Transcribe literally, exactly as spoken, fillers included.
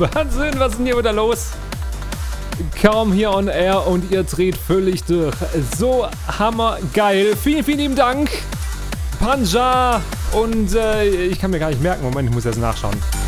Wahnsinn, was ist denn hier wieder los? Kaum hier on air und ihr dreht völlig durch. So hammergeil. Vielen, vielen lieben Dank. Panja. Und äh, ich kann mir gar nicht merken. Moment, ich muss jetzt nachschauen.